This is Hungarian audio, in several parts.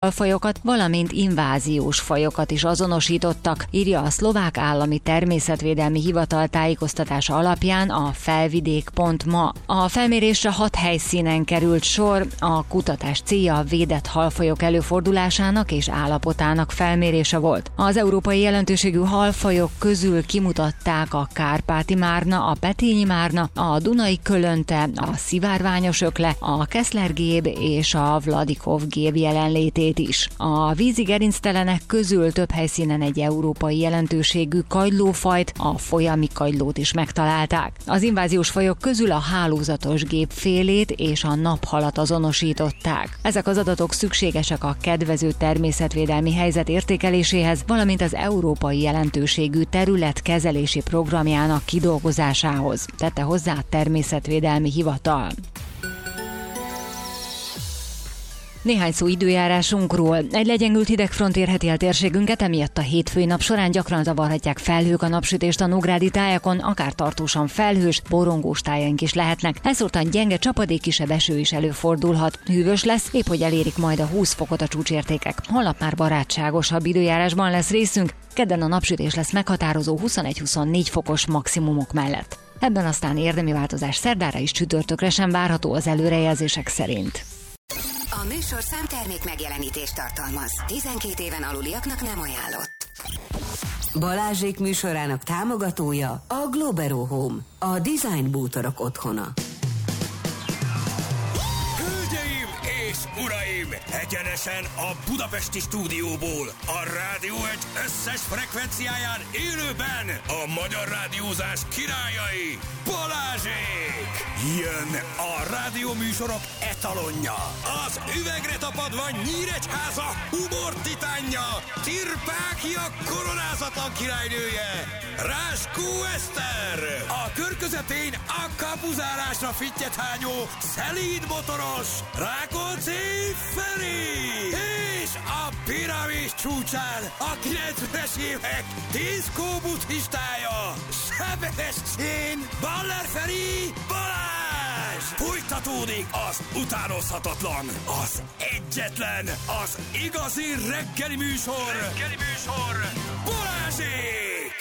halfajokat, valamint inváziós fajokat is azonosítottak, írja a Szlovák Állami Természetvédelmi Hivatal tájékoztatása alapján a felvidék.ma. A felmérésre 6 helyszínen került sor, a kutatás célja a védett halfajok előfordulásának és állapotának felmérése volt. Az európai jelentőségű halfajok közül kimutatták a kárpáti márna, a petényi márna, a dunai kölönte, a szivárványos ökle, a keszlergéb és a vladikov gép jelenlétét is. A vízi gerinctelenek közül több helyszínen egy európai jelentőségű kagylófajt, a folyami kagylót is megtalálták. Az inváziós fajok közül a hálózatos gépfélét és a naphalat azonosították. Ezek az adatok szükségesek a kedvező természetvédelmi helyzet értékeléséhez, valamint az európai jelentőségű területkezelési programjának kidolgozásához, tette hozzá a Természetvédelmi Hivatal. Néhány szó időjárásunkról. Egy legyengült hidegfront érheti el térségünket, emiatt a hétfői nap során gyakran zavarhatják felhők a napsütést a nógrádi tájakon, akár tartósan felhős, borongós tájaink is lehetnek. Elszórtan gyenge csapadék, kisebb eső is előfordulhat. Hűvös lesz, épp hogy elérik majd a 20 fokot a csúcsértékek. Holnap már barátságosabb időjárásban lesz részünk, kedden a napsütés lesz meghatározó 21-24 fokos maximumok mellett. Ebben aztán érdemi változás szerdára és csütörtökre sem várható az előrejelzések szerint. A műsorszám termék megjelenítést tartalmaz. 12 éven aluliaknak nem ajánlott. Balázsék műsorának támogatója a Globero Home, a design bútorok otthona. Hölgyeim és uraim, egyenesen a budapesti stúdióból, a Rádió Egy összes frekvenciáján élőben a magyar rádiózás királyai, Balázsék! Jön a rádióműsorok etalonja, az üvegre tapadva Nyíregyháza humor titánja, Tirpákia koronázatlan királynője, Ráskó Eszter, a kör közepén a kapuzálásra fittyet hányó szelíd motoros Rákóczi Feri, és a piramis csúcsán a 90-es évek diszkó buddhistája, Sebestyén Baller Feri Balázs! Folytatódik az utánozhatatlan, az egyetlen, az igazi reggeli műsor, Balázsék!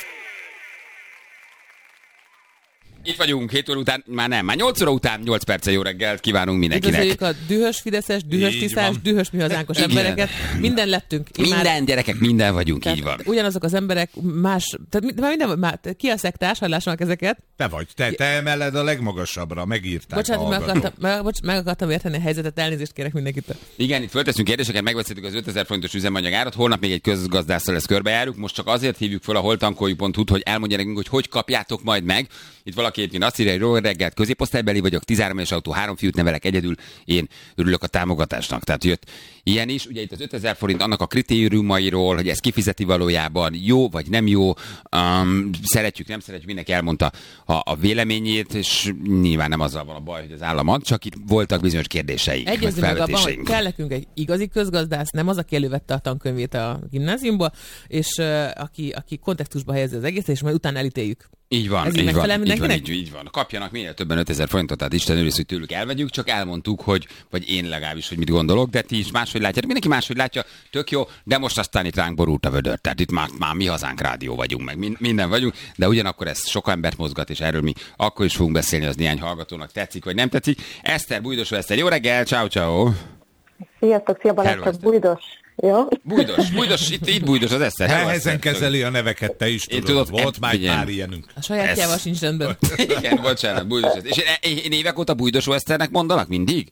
Itt vagyunk 7 óra után, már 8 óra után, 8 perccel jó reggelt kívánunk mindenkinek. Üdvözöljük a dühös fideszes, dühös tiszás, dühös mi hazánkos embereket. Minden lettünk. Minden gyerekek, minden vagyunk, tehát így van. Ugyanazok az emberek más, tehát ki a szektás, hallásnak ezeket? Te vagy, te emeled a legmagasabbra, megírták. Bocsánat, meg akartam érteni a helyzetet, elnézést kérek mindenkitől. Igen, itt fölteszünk kérdéseket, megbeszéltük az 5000 forintos üzemanyagárat, holnap még egy közgazdásszal lesz körbejárjuk, most csak azért hívjuk fel a holtankoljuk.hu-t, hogy elmondja nekünk, hogy kapjátok majd meg. Itt valaki éppen azt írja, hogy jó reggelt, középosztálybeli vagyok, 13 éves autó, 3 fiút nevelek egyedül, én örülök a támogatásnak. Tehát jött ilyen is, ugye itt az 5000 forint annak a kritériumairól, hogy ez kifizeti valójában, jó vagy nem jó, szeretjük, nem szeretjük, mindenki elmondta a véleményét, és nyilván nem azzal van a baj, hogy az állam ad, csak itt voltak bizonyos kérdéseink. Egyezünk meg abban, hogy kell nekünk egy igazi közgazdász, nem az, aki elővette a tankönyvét a gimnáziumba, és aki kontextusba helyezi az egészet, és majd utána elítéljük. Így van, így van. Kapjanak minél többen 5000 forintot, tehát Isten őriz, hogy tőlük elvegyük, csak elmondtuk, vagy én legalábbis, hogy mit gondolok, de ti is máshogy látjátok. Mindenki máshogy látja, tök jó, de most aztán itt ránk borult a vödör. Tehát itt már mi hazánk rádió vagyunk, meg minden vagyunk, de ugyanakkor ez sok embert mozgat, és erről mi akkor is fogunk beszélni, az néhány hallgatónak tetszik, vagy nem tetszik. Eszter, Bújdosó Eszter, jó reggel, ciao. Sziasztok, szia Balázs, Bújdos. Jó? Bújdos, itt Bújdos az Eszter. Nehezen kezeli a neveket, te is tudod. Volt már ilyenünk. A sajátjával sincs rendben. Igen, bocsánat, Bújdos Eszter. És én évek óta Bújdosó Eszternek mondanak mindig?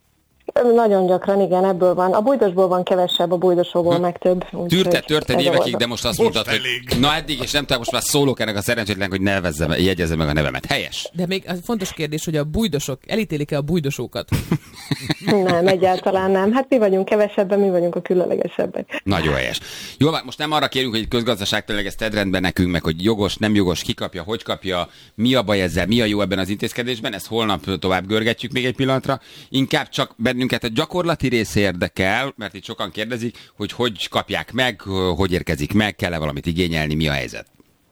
Nagyon gyakran, igen, ebből van. A bújdosból van kevesebb, a bújdosóból meg több. Történt évekig, de most azt mondtad, hogy na eddig, és nem tudom, most már szólok ennek a szerencsétlen, hogy jegyezze meg a nevemet. Helyes. De még az fontos kérdés, hogy a bújdosok, elítélik-e a bújdosókat? Nem, egyáltalán nem. Hát mi vagyunk kevesebben, mi vagyunk a különlegesebbek. Nagyon helyes. Jó, most nem arra kérünk, hogy közgazdaságtanilag ezt tedd rendben nekünk, meg hogy jogos, nem jogos, ki kapja, hogy kapja, mi a baj ezzel, mi a jó ebben az intézkedésben, ezt holnap tovább görgetjük még egy pillanatra. Inkább csak bennünket a gyakorlati rész érdekel, mert itt sokan kérdezik, hogy kapják meg, hogy érkezik meg, kell-e valamit igényelni, mi a helyzet?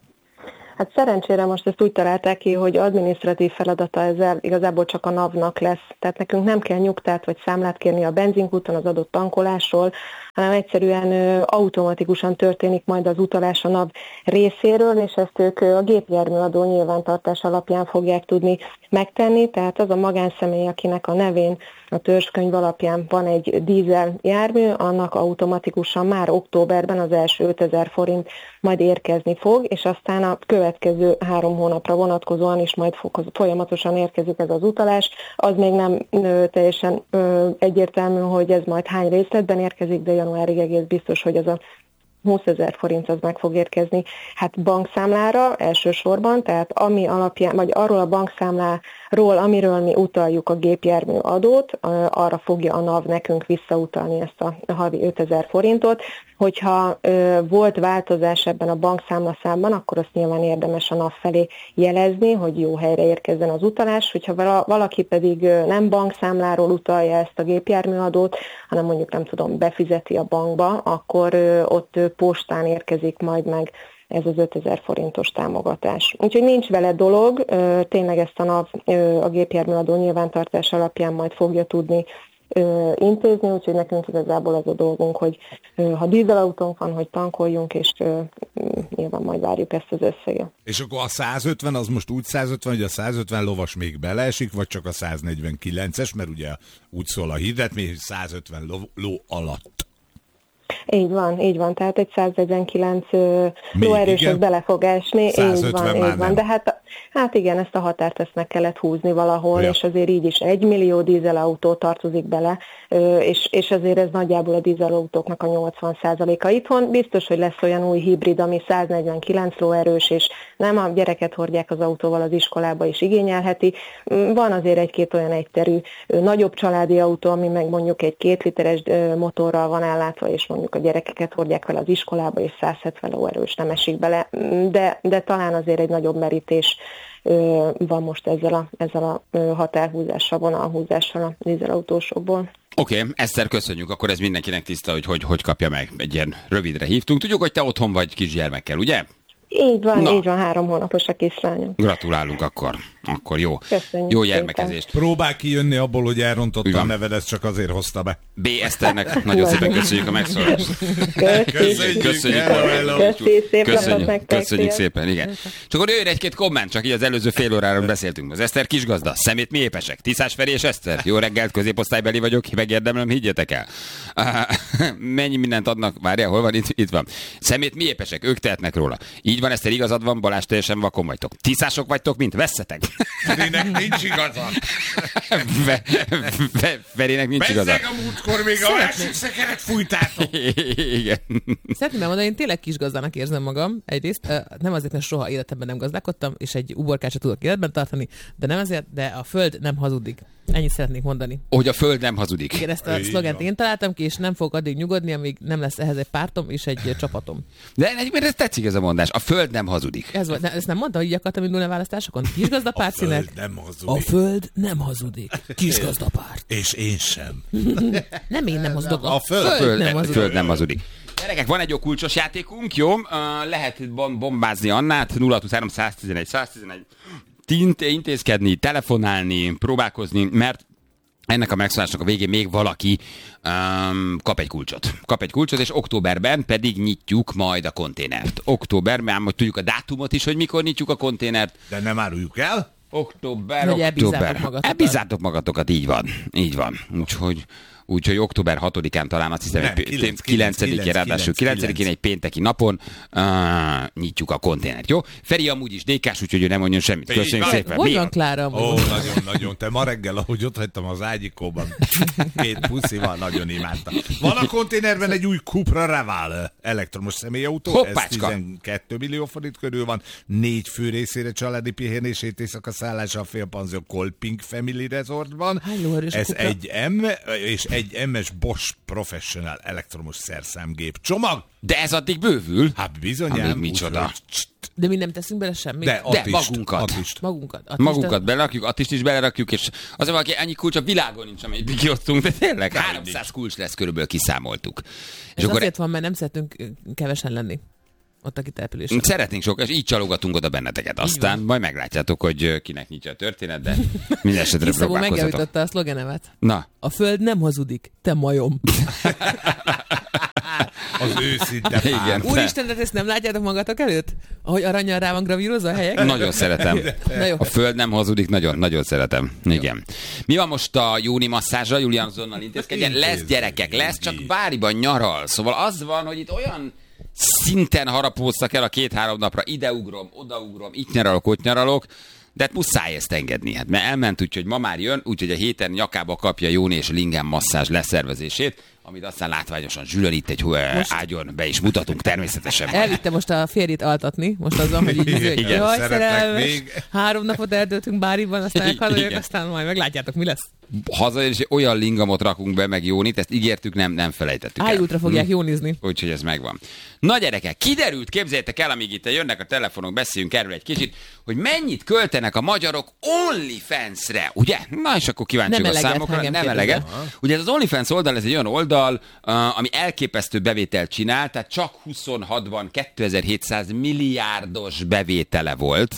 Hát szerencsére most ezt úgy találták ki, hogy adminisztratív feladata ezzel igazából csak a NAV-nak lesz. Tehát nekünk nem kell nyugtát vagy számlát kérni a benzinkúton az adott tankolásról, hanem egyszerűen automatikusan történik majd az utalás a NAV részéről, és ezt ők a gépjárműadó nyilvántartás alapján fogják tudni megtenni, tehát az a magánszemély, akinek a nevén a törzskönyv alapján van egy dízel jármű, annak automatikusan már októberben az első 5000 forint majd érkezni fog, és aztán a következő 3 hónapra vonatkozóan is majd folyamatosan érkezik ez az utalás. Az még nem teljesen egyértelmű, hogy ez majd hány részletben érkezik, de januárig egész biztos, hogy az a 20 000 forint az meg fog érkezni bankszámlára elsősorban, tehát ami alapján, vagy arról a bankszámláról, amiről mi utaljuk a gépjármű adót, arra fogja a NAV nekünk visszautalni ezt a havi 5000 forintot. Hogyha volt változás ebben a bankszámlaszámban, akkor azt nyilván érdemes a NAV felé jelezni, hogy jó helyre érkezzen az utalás. Hogyha valaki pedig nem bankszámláról utalja ezt a gépjárműadót, hanem mondjuk nem tudom, befizeti a bankba, akkor ott postán érkezik majd meg ez az 5000 forintos támogatás. Úgyhogy nincs vele dolog, tényleg ezt a NAV a gépjárműadó nyilvántartás alapján majd fogja tudni intézni, úgyhogy nekünk igazából az a dolgunk, hogy ha dízelautónk van, hogy tankoljunk, és nyilván majd várjuk ezt az összeget. És akkor a 150 az most úgy 150, hogy a 150 lovas még beleesik, vagy csak a 149-es, mert ugye úgy szól a hirdetmény, hogy 150 ló alatt. Így van, tehát egy 149 lóerős az bele fog esni, így van, de hát igen, ezt a határt ezt meg kellett húzni valahol, és azért így is 1 millió dízelautó tartozik bele, és azért ez nagyjából a dízelautóknak a 80%-a. Itthon biztos, hogy lesz olyan új hibrid, ami 149 lóerős, és nem a gyereket hordják az autóval az iskolába is igényelheti. Van azért egy-két olyan egyterű nagyobb családi autó, ami meg mondjuk egy 2 literes motorral van ellátva, és mondjuk a gyerekeket hordják vele az iskolába, és 170 lóerős nem esik bele, de talán azért egy nagyobb merítés van most ezzel a határhúzással, vonalhúzással a dízelautósokból. Oké, Eszter, köszönjük, akkor ez mindenkinek tiszta, hogy kapja meg. Egy ilyen rövidre hívtunk. Tudjuk, hogy te otthon vagy kisgyermekkel, ugye? Így van, 3 hónapos a kislányom. Gratulálunk akkor jó. Köszönjük jó gyermekezést. Szépen. Próbál kijönni abból, hogy elrontotta a neved, ezt csak azért hozta be. B. Eszternek nagyon szépen köszönjük a megszólalást. Köszönjük szépen, igen. Csak akkor jöjjön egy-két komment, csak így az előző fél óráról beszéltünk. Az Eszter kisgazda, szemét mi épesek, Tiszás Feri és Eszter. Jó reggelt, középosztálybeli vagyok, megérdemlem, higgyetek el. Mennyi mindent adnak, várjál, hol van? Itt van. Szemét mi épesek, ők tehetnek róla. Így van, Eszter, igazad van, Balázs, teljesen vakon vagytok. Tiszások vagytok, mint vesszetek. Ferinek nincs igaza. Ferinek nincs igaza. Bezzeg a múltkor még a másik szekeret fújtátok. Igen. Szeretném mondani, én tényleg kisgazdának érzem magam. Egyrészt nem azért, mert soha életemben nem gazdálkodtam, és egy uborkát sem tudok életben tartani, de nem ezért, de a föld nem hazudik. Ennyit szeretnék mondani. Hogy a föld nem hazudik. Igen, ezt a szlogent én találtam ki, és nem fogok addig nyugodni, amíg nem lesz ehhez egy pártom és egy csapatom. De egyébként ez tetszik ez a mondás. A föld nem hazudik. Ezt nem mondta, hogy így akartam indulni a választásokon? Kisgazdapárt színek? A föld nem hazudik. Kisgazdapárt. És én sem. Nem én nem hazudok. A föld nem hazudik. Gyerekek, van egy jó kulcsos játékunk, jó? Lehet bombázni Annát, 023 111 111. Intézkedni, telefonálni, próbálkozni, mert ennek a megszólásnak a végén még valaki kap egy kulcsot, és októberben pedig nyitjuk majd a konténert. Októberben, hogy tudjuk a dátumot is, hogy mikor nyitjuk a konténert. De nem áruljuk el? Október. Elbízzátok magatokat, így van. Úgyhogy október 6-án talán azt hiszem, 9-én ráadásul 9-én egy pénteki napon nyitjuk a konténert, jó? Feri amúgy is DK-s, úgyhogy ő nem mondjon semmit. Köszönjük szépen. Hogy van Klára? Nagyon. Te ma reggel, ahogy ott hagytam az ágyikóban, 2 puszival, nagyon imádtam. Van a konténerben egy új Cupra Raval elektromos személyautó. Hoppácska. Ez 12 millió forint körül van, 4 fő részére családi pihenését, éjszakaszállása a félpanzió Kolping Family Resortban. Ez egy M és egy MS Bosch Professional elektromos szerszámgép csomag. De ez addig bővül. Hát bizonyám. Micsoda. De mi nem teszünk bele semmit? De magunkat belerakjuk, Attist is belerakjuk, és az, valaki ennyi kulcs a világon nincs, amit kiosztunk, de tényleg 300 kulcs lesz, körülbelül kiszámoltuk. Ez azért van, mert nem szeretünk kevesen lenni ott a kitelepülésen. Szeretnénk sok, és így csalogatunk oda benneteket. Aztán majd meglátjátok, hogy kinek nyitja a történet, de minden esetre próbálkozatok. Megjavította a szlogenemet. Na. A föld nem hazudik, te majom. Az őszinte pár. Igen. Úristen, de ezt nem látjátok magatok előtt? Ahogy arannyal rá van gravírozva a helyek? Nagyon szeretem. Na jó. A föld nem hazudik, nagyon, nagyon szeretem. Igen. Mi van most a jóni masszázsra? Julián azonnal intézkedjen. Lesz gyerekek, lesz, csak Báriban nyaral. Szóval az van, hogy itt olyan szinten harapóztak el a 2-3 napra. Ideugrom, odaugrom, itt nyaralok, ott nyaralok. De hát muszáj ezt engedni. Hát, mert elment úgyhogy ma már jön, úgyhogy a héten nyakába kapja Jóni és Lingem masszázs leszervezését, amit aztán látványosan zsülön itt egy ágyon be is mutatunk természetesen. Elvitte most a férjét altatni, most azzal, hogy így Igen, jaj, szeretlek szerelmes, még. 3 napot eltöltünk Báriban, aztán hazajövök, Igen. aztán majd meglátjátok, mi lesz. Haza és olyan lingamot rakunk be, meg Jónit, ezt ígértük, nem felejtettük el. Ájútra fogják jónizni. Úgyhogy ez megvan. Na gyerekek, kiderült, képzeljétek el, amíg itt jönnek a telefonok, beszéljünk erről egy kicsit, hogy mennyit költenek a magyarok OnlyFans-re, ugye? Na és akkor kíváncsiak Nem a eleget, számokra. engem Nem kérdezel. eleget. Ugye ez az OnlyFans oldal, ez egy olyan oldal, ami elképesztő bevételt csinál, tehát csak 26-ban 2700 milliárdos bevétele volt.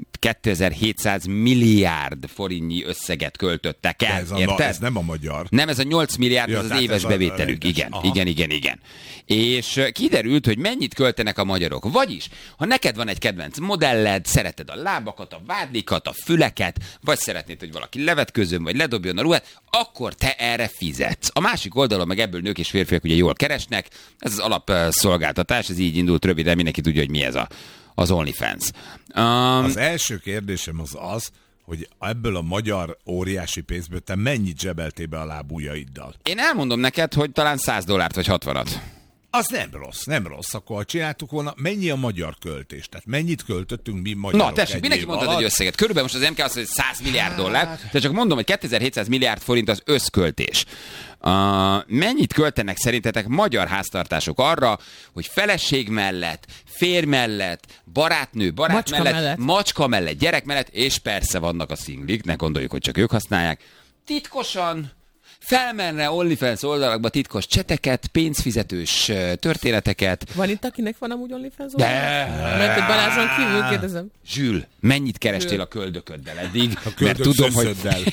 2700 milliárd forintnyi összeget költöttek el, érted? Ez nem a magyar. Nem, ez a 8 milliárd, Ja, az tehát éves ez a bevételük. rendes. Igen, Aha. igen. És kiderült, hogy mennyit költenek a magyarok. Vagyis, ha neked van egy kedvenc modelled, szereted a lábakat, a vádlikat, a füleket, vagy szeretnéd, hogy valaki levetkőzön, vagy ledobjon a ruhát, akkor te erre fizetsz. A másik oldalon meg ebből nők és férfiak ugye jól keresnek. Ez az alapszolgáltatás, ez így indult röviden, mindenki tudja, hogy mi ez az OnlyFans. Az első kérdésem az, hogy ebből a magyar óriási pénzből te mennyit zsebeltél be a lábujjaiddal? Én elmondom neked, hogy talán $100 vagy 60-at. Az nem rossz. Akkor ha csináltuk volna, mennyi a magyar költés? Tehát mennyit költöttünk mi magyarok? Na tessék, mindenki mondtad egy összeget. Körülbelül most az MK azt mondja, hogy 100 milliárd dollár, de csak mondom, hogy 2700 milliárd forint az összköltés. Mennyit költenek szerintetek magyar háztartások arra, hogy feleség mellett, férj mellett, barátnő, macska mellett, gyerek mellett, és persze vannak a szinglik, ne gondoljuk, hogy csak ők használják, titkosan felmenne OnlyFans oldalakba titkos cseteket, pénzfizetős történeteket. Van itt, akinek van amúgy OnlyFans De. oldal? Mert egy Balázson kívül kérdezem. Zsül, mennyit kerestél a köldököddel eddig? A Mert tudom, hogy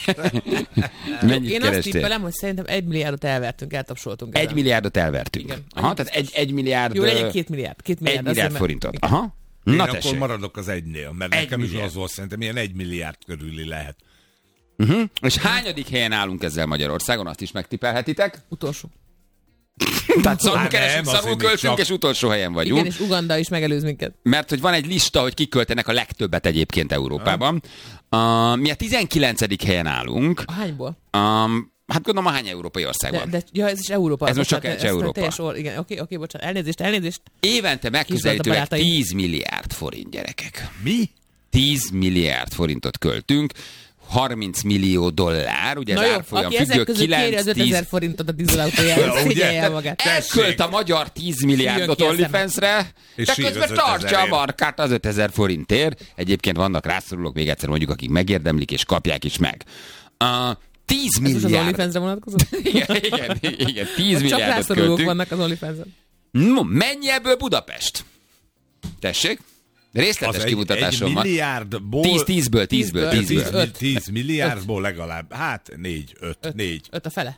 mennyit Én azt kerestél? tippelem, hogy szerintem 1 milliárdot elvertünk, eltapsoltunk. 1 milliárdot elvertünk. Igen. Aha, tehát 1 milliárd... Jó, legyen 2 milliárd. 2 1 milliárd, milliárd azért, forintot. Igen. Aha. Én Na akkor tessék. maradok az 1-nél, mert Egy nekem is milliárd. az volt, szerintem ilyen 1 milliárd körüli lehet. És hányadik helyen állunk ezzel Magyarországon? Azt is megtippelhetitek. Utolsó. Tehát szarul Hát keresünk, nem, szarul azért még költünk, csak. és utolsó helyen vagyunk. Igen, és Uganda is megelőz minket. Mert hogy van egy lista, hogy kik költenek a legtöbbet egyébként Európában. Mi a 19. helyen állunk. Hányból? Hát gondolom a hány európai országban. Ja, ez is Európa. Ez most csak Bocsánat, egy Európa. Teljes igen, oké, bocsánat. Elnézést. Évente megközelítőleg barátaim. 10 milliárd forint, gyerekek. Mi? 10 milliárd forintot költünk, 30 millió dollár, ugye Na az jó, árfolyam aki ezek függő, között kéri az 5000 forintot a dízelautójára, szégyelje el magát. elkölt a magyar 10 milliárdot Süljön ki a OnlyFans-re, És de sír közben az 5000 tartsa a ért. markát az 5000 forintért. Egyébként vannak rászorulók, még egyszer mondjuk, akik megérdemlik és kapják is meg. 10 Ez most az milliárd. OnlyFans-re vonatkozó? igen, 10 Csak milliárdot rászorulók költünk. vannak az OnlyFans-en. No, mennyi ebből Budapest? Tessék? Az Részletes egy kimutatásom van. milliárdból... 10-10-ből. 10 milliárdból legalább, hát 4. 5 a fele.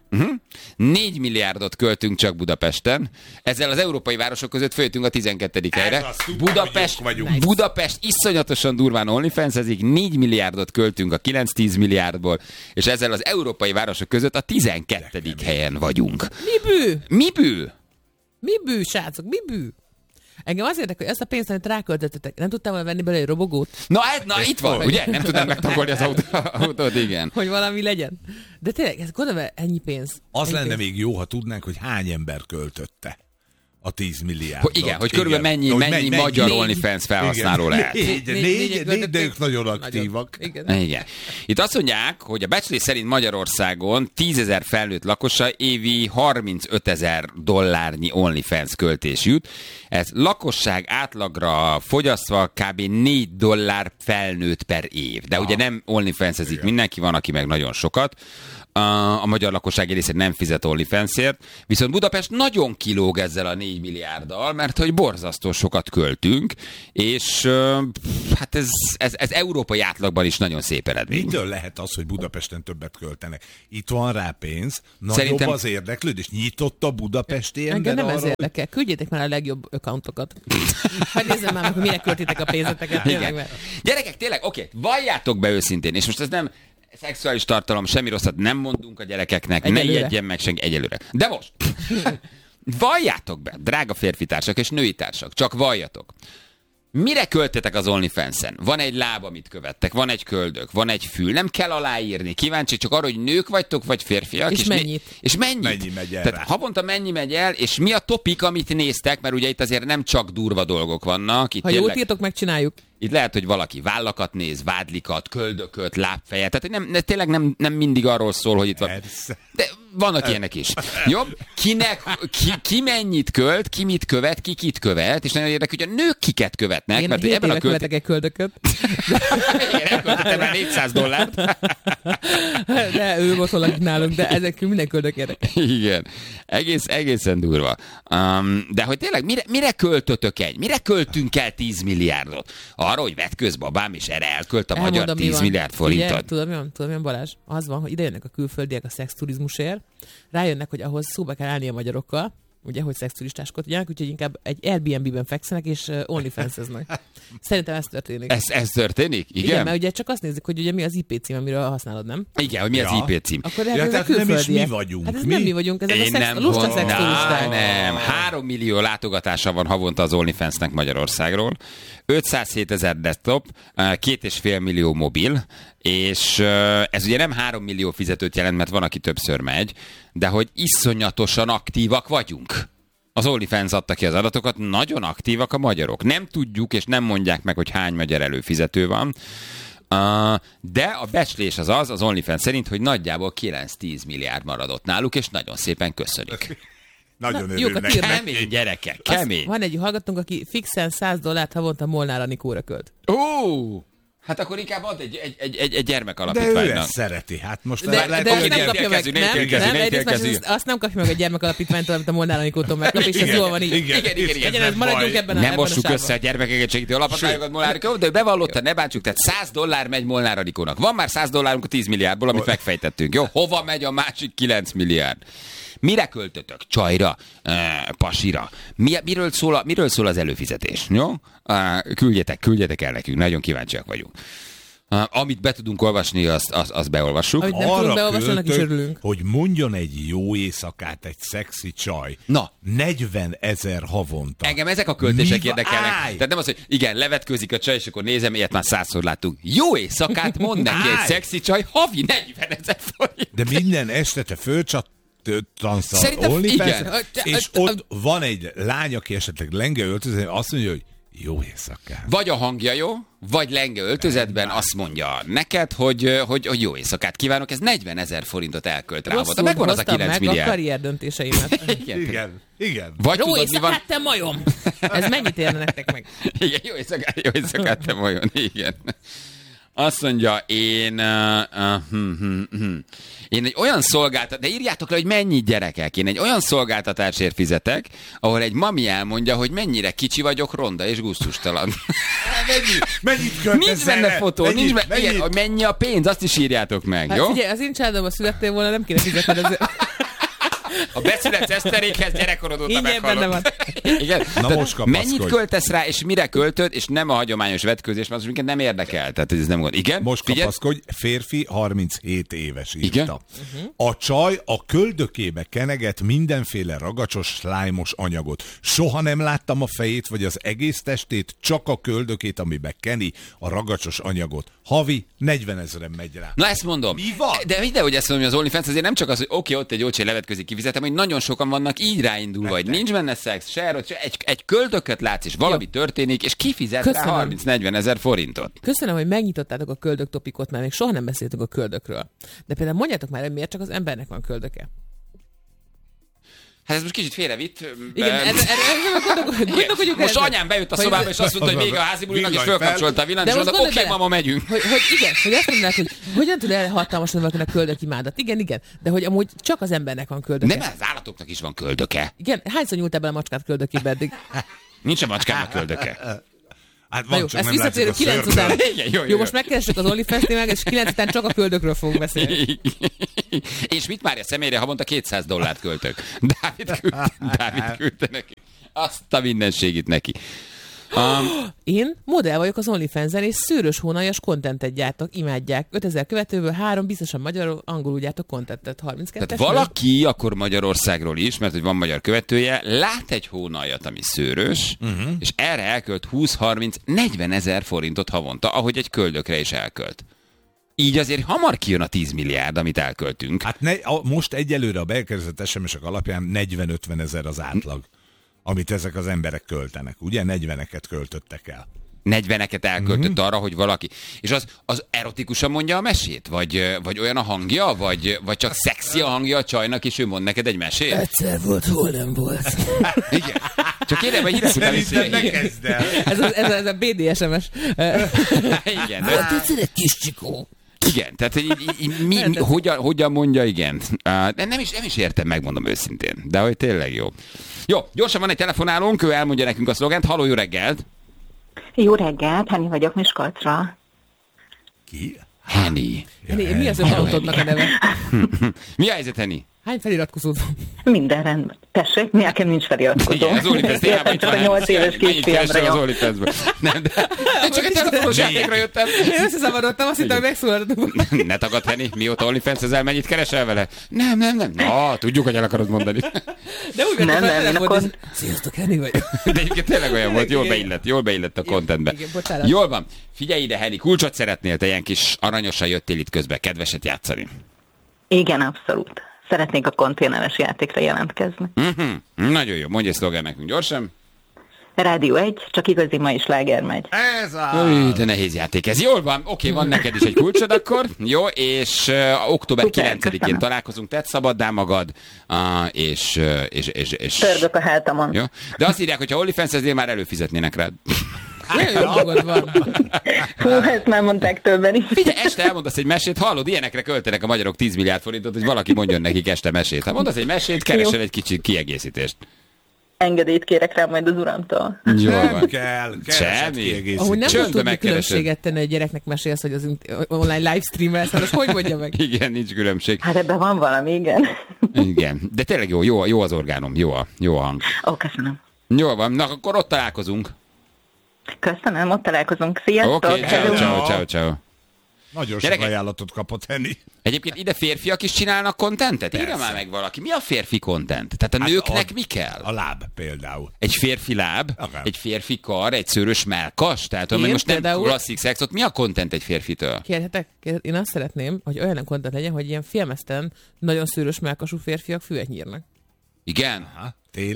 4 milliárdot költünk csak Budapesten. Ezzel az európai városok között följöttünk a 12. helyre. az, tudtam, hogy jók vagyunk. Budapest iszonyatosan durván OnlyFans-ezik, 4 milliárdot költünk a 9-10 milliárdból, és ezzel az európai városok között a 12. helyen vagyunk. Mi bű? Mi bű? Srácok, mi bű? Engem az érdekel, hogy ezt a pénzt, amit ráköltöttetek, nem tudtam volna venni belőle egy robogót, Na itt van, ugye? Nem tudnám megtankolni az autót, igen. hogy valami legyen. De tényleg, ez gondolom, ennyi pénz. Az Ennyi lenne pénz. még jó, ha tudnánk, hogy hány ember költötte a 10 milliárdot. Igen, hogy körülbelül mennyi magyar OnlyFans felhasználó lehet. Négy, de ők nagyon aktívak. Igen. Igen. Itt azt mondják, hogy a becslés szerint Magyarországon 10 000 felnőtt lakosa évi 35 000 dollárnyi OnlyFans költés jut. Ez lakosság átlagra fogyasztva kb. 4 dollár felnőtt per év. De ugye nem OnlyFans-ezik mindenki, van, aki meg nagyon sokat. a magyar lakosság részét nem fizet OnlyFansért, viszont Budapest nagyon kilóg ezzel a 4 milliárddal, mert hogy borzasztó sokat költünk, és hát ez európai átlagban is nagyon szép eredmény. Mitől lehet az, hogy Budapesten többet költenek? Itt van rá pénz, nagyobb Szerintem... az érdeklődés, nyitott a budapesti ember nem arra, ez érdekel. Küldjétek már a legjobb accountokat. Hogy nézzem már, hogy mire költitek a pénzeteket. Gyerekek, tényleg, oké, valljátok be őszintén, és most ez nem szexuális tartalom, semmi rosszat nem mondunk a gyerekeknek, egyelőre. Ne ijedjen meg senki egyelőre. De most, valljátok be, drága férfitársak és női társak, csak valljatok. Mire költetek az OnlyFans-en? Van egy láb, amit követtek, van egy köldök, van egy fül, nem kell aláírni. Kíváncsi csak arra, hogy nők vagytok, vagy férfiak. És mennyit? És mennyit? Mennyi megy el Tehát rá? havonta mennyi megy el, és mi a topik, amit néztek, mert ugye itt azért nem csak durva dolgok vannak. Itt ha jól írtok, megcsináljuk. Itt lehet, hogy valaki vállakat néz, vádlikat, köldököt, lábfejet. Tehát tényleg nem mindig arról szól, hogy itt van. De vannak ilyenek is. Jobb? Ki mennyit költ, ki mit követ, ki kit követ, és nagyon érdekes, hogy a nők kiket követnek. Én mert 7 ebben éve a követek egy köldököt. Igen, elköltöttem már $400. De ők ott vannak nálunk, de ezek minden köldök érdekel. Igen. Egészen durva. De hogy tényleg mire költötök mire költünk el 10 milliárdot? Arra, hogy vetközbabám, és erre elkölt a magyar 10 milliárd forintot. Ugye, tudod, mi Balázs? Az van, hogy ide jönnek a külföldiek a szexturizmusért, rájönnek, hogy ahhoz szóba kell állni a magyarokkal, ugye, hogy szexturistáskodjanak, úgyhogy inkább egy Airbnb-ben fekszenek, és OnlyFans-eznek. Szerintem ez történik. Ez történik? Igen, mert ugye csak azt nézik, hogy ugye mi az IP cím, amiről használod, nem? Igen, hogy mi az IP cím. Akkor tehát nem is mi vagyunk. Hát ez nem mi vagyunk, ezek a lusta szexturisták. Nem, 3 millió látogatása van havonta az OnlyFansnek Magyarországról, 507 000 desktop, 2,5 millió mobil, és ez ugye nem 3 millió fizetőt jelent, mert van, aki többször megy, de hogy iszonyatosan aktívak vagyunk. Az OnlyFans adta ki az adatokat, nagyon aktívak a magyarok. Nem tudjuk, és nem mondják meg, hogy hány magyar előfizető van, de a becslés az OnlyFans szerint, hogy nagyjából 9-10 milliárd maradott náluk, és nagyon szépen köszönjük. Nagyon örülnek. Kemény gyerekek, kemény. Van egy hallgatónk, aki fixen $100 havonta Molnár Anikóra költ. Hát akkor inkább ad egy gyermekalapítványnak. De ő ezt szereti. Hát most de azt nem kapja meg. Azt nem kapja meg a gyermekalapítványtól, amit a Molnár Anikótól megkap, és ez jól van így. Igen. Maradjunk ebben nem mossuk össze a gyermekeket segítő alaphatványokat Molnár Anikóval, de ő bevallotta, ne bántsuk, tehát $100 megy Molnár Anikónak. Van már $100 a 10 milliárdból, amit megfejtettünk. Jó, hova megy a másik 9 milliárd? Mire költötök? Csajra? Pasira? Miről szól az előfizetés? Jó? Küldjetek el nekünk, nagyon kíváncsiak vagyunk. Amit be tudunk olvasni, azt beolvassuk. Amit nem tudunk beolvasni, annak is örülünk. Hogy mondjon egy jó éjszakát egy szexi csaj. Na. 40 000 havonta. Engem ezek a költések érdekelnek. Tehát nem az, hogy igen, levetkőzik a csaj, és akkor nézem, ilyet már 100-szor láttunk. Jó éjszakát mond neki egy szexi csaj, havi 40 000 forint. De minden este te fölcsattansz OnlyFans, és ott van egy lány, aki esetleg lenge öltöző, azt mondja, hogy jó éjszakát. Vagy a hangja jó, vagy lenge öltözetben azt mondja neked, hogy jó éjszakát kívánok, ez 40 000 forintot elkölt rá. De megvan az a 9 milliárd. A karrier döntéseimet. Igen. Vagy jó tudod, éjszakát, te majom! Ez mennyit érne nektek meg? Igen, jó éjszakát, te majom. Igen. Azt mondja, én egy olyan szolgáltatás, de írjátok le, hogy mennyi gyerekek, én egy olyan szolgáltatásért fizetek, ahol egy mami elmondja, hogy mennyire kicsi vagyok, ronda és gusztustalan. Mennyit költesz? Nincs benne fotó, igen, mennyi a pénz, azt is írjátok meg, hát jó? Figyelj, az én családomban születtél volna, nem kéne fizetned ezért. A beszület eszterékhez gyerekkorod óta meghallott. Igen. Na most mennyit költesz rá, és mire költöd, és nem a hagyományos vetkőzés, mert az minket nem érdekel. Tehát ez nem gond. Igen? Most kapaszkodj, férfi 37 éves írta. Igen? A csaj a köldökébe keneget mindenféle ragacsos, szlájmos anyagot. Soha nem láttam a fejét, vagy az egész testét, csak a köldökét, amibe keni a ragacsos anyagot. Havi 40 000 megy rá. Na ezt mondom. Mi van? De hogy ezt mondom, hogy az OnlyFans azért nem csak az, hogy oké, ott egy jó csaj levetközik, kifizetem, hogy nagyon sokan vannak így ráindulva, hogy nincs benne szex, egy köldököt látsz, és valami történik, és kifizet rá 30-40 000 forintot. Köszönöm, hogy megnyitottátok a köldök topikot, mert még soha nem beszéltünk a köldökről. De például mondjátok már, hogy miért csak az embernek van köldöke? Hát ez most kicsit félrevitt. Igen, gondolkodjuk most anyám bejött a szobába, és azt mondta, hogy vége a házi bulinak, és fölkapcsolta a villanyt, és mondta, oké, mama, megyünk. Hogy azt mondják, hogy hogyan tud elhatalmasodni valakinek köldökimádat. Igen, de hogy amúgy csak az embernek van köldöke. Nem, az állatoknak is van köldöke. Igen, hányszor nyúltál be a macskát köldökébe eddig? Nincs a macskának köldöke. Hát van, jó, csak ezt nem visszatérő 9 után. Igen, Jó, most megkeressük az OnlyFans-nél, és 9 után csak a köldökről fogunk beszélni. És mit várja személyre, havonta $200 költök? Dávid küldte neki. Azt a mindenségit neki. Én modell vagyok az OnlyFans-en, és szőrös hónaljas kontentet gyártok, imádják. 5000 követőből 3, biztosan magyarul, angolul gyártok kontentet. 32-es. Tehát valaki akkor Magyarországról is, mert hogy van magyar követője, lát egy hónaljat, ami szőrös, és erre elkölt 20-30-40 ezer forintot havonta, ahogy egy köldökre is elkölt. Így azért hamar kijön a 10 milliárd, amit elköltünk. Hát most egyelőre a beérkezett SMS-ek alapján 40-50 ezer az átlag, amit ezek az emberek költenek. Ugye 40-eket költöttek el. 40-eket elköltött arra, hogy valaki... És az erotikusan mondja a mesét? Vagy olyan a hangja? Vagy csak szexi a hangja a csajnak, és ő mond neked egy mesét? Egyszer volt, hol nem volt. Igen. Csak kérem, hogy hírek után is... Szerintem ne kezd el. Ez a BDSMS. Igen. Volt egyszer egy kis csikó. Igen, tehát hogyan mondja, igen. Nem is értem, megmondom őszintén. De hogy tényleg jó. Jó, gyorsan van egy telefonálónk, ő elmondja nekünk a szlogent. Halló, jó reggelt! Jó reggelt, Henny vagyok Miskolcra. Ki? Henny. Mi az autódnak a neve? Mi a helyzet, Henny? Hány feliratkozód van? Minden rendben. Tessék, nekem nincs feliratkozó. Igen, az OnlyFans témában itt van. Csak a 8 éves kisfiamra jó. Az OnlyFansből. Nem, de csak egy telefonos játékra jöttem. Én összeszavarodtam, azt hittem, hogy megszólaltatok. Ne tagad, Henny, mióta OnlyFans-ezel, mennyit keresel vele? Nem. Na, tudjuk, hogy el akarod mondani. De úgy vettem Nem, én akkor... Sziasztok, Henny vagy. De egyébként tényleg olyan volt, jól beillett a contentbe. Jól van. Figyelj ide, Henny, kulcsot szeretnél, te ilyen kis aranyosan jöttél itt közben, kedveset játszani. Igen, abszolút. Szeretnék a konténeres játékra jelentkezni. Nagyon jó, mondj egy szlogán nekünk gyorsan. Rádió 1, csak igazi ma is sláger megy. Ez a... De nehéz játék ez. Jól van, oké, van neked is egy kulcsod akkor. Jó, és október 9-én találkozunk, tedd szabaddá magad, és... Tördök a hátamon. Jó? De azt írják, hogyha OnlyFans-eznél már előfizetnének rád. Jó magad van. Hú, ezt már mondták többen is. Figyelj, este elmondasz egy mesét, hallod, ilyenekre költenek a magyarok 10 milliárd forintot, hogy valaki mondjon nekik este mesét. Ha mondasz egy mesét, keresel egy kicsi kiegészítést. Engedélyt kérek rá majd az uramtól. Nem kell. Semmi. Ahogy nem most tudni különbséget tenni, hogy gyereknek mesélsz, hogy az online livestreamelsz, most hogy mondja meg? Igen, nincs különbség. Hát ebben van valami, igen. Igen, de tényleg jó az orgánom, jó a hang. Ó, köszönöm. Jó van, na akkor ott találkozunk. Köszönöm, ott találkozunk. Sziasztok! Oké, ciao. Nagyon sok ajánlatot kapott Henny. Egyébként ide férfiak is csinálnak kontentet? Írja már meg valaki. Mi a férfi kontent? Tehát a nőknek mi kell? A láb például. Egy férfi láb, egy férfi kar, egy szőrös mellkas? Tehát hogy most nem klasszik szexot. Mi a kontent egy férfitől? Kérhetek? Én azt szeretném, hogy olyan kontent legyen, hogy ilyen filmeszten nagyon szőrös mellkasú férfiak füvet nyírnak. Igen? Aha,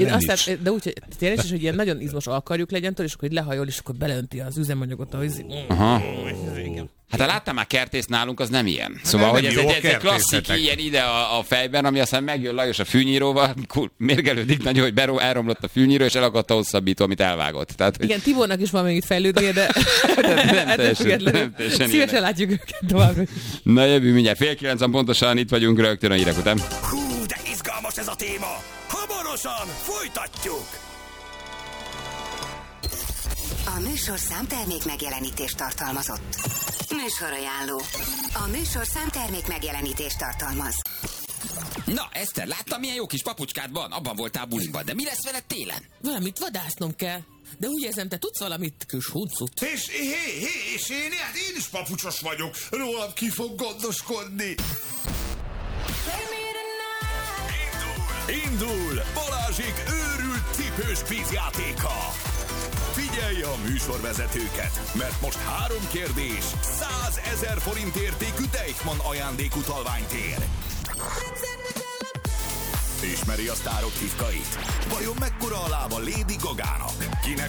de úgy, hogy tényleg is, hogy ilyen nagyon izmos alkarjuk legyen, és akkor lehajol, és akkor beleönti az üzemanyagot. Aha. Hát ha láttam már kertészt nálunk, az nem ilyen. Szóval, hogy ez egy klasszik ilyen ide a fejben, ami aztán megjön Lajos a fűnyíróval, mérgelődik nagyon, hogy elromlott a fűnyíró, és elakadt a hosszabbító, amit elvágott. Tehát, hogy... Igen, Tibornak is van még itt fejlődnie, de nem teljesen szívesen látjuk őket továbbra. Na jövő mindjárt 8:30 pontosan, itt vagyunk rögtön a hírek után. Hú, de izgalmas ez a téma! Hamarosan folytatjuk! A műsorszám termék megjelenítést tartalmazott. Műsorajánló. A műsorszám termék megjelenítést tartalmaz. Na, Eszter, láttam, milyen jó kis papucskád van? Abban voltál buliban, de mi lesz veled télen? Valamit vadásznom kell. De úgy érzem, te tudsz valamit, kis huncut. És én is papucsos vagyok. Rólam ki fog gondoskodni. Indul Balázsék őrült cipős kvízjátéka. Figyelj a műsorvezetőket, mert most 3 kérdés, 100 000 forint értékű Deichmann ajándékutalványt ér. Ismeri a sztárok titkait? Vajon mekkora a lába Lady Gagának? Kinek